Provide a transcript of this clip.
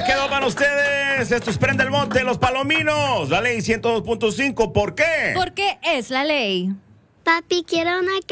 quedó para ustedes. Esto es Prende el Monte, Los Palominos. La ley 102.5. ¿Por qué? Porque es la ley. Papi, quiero una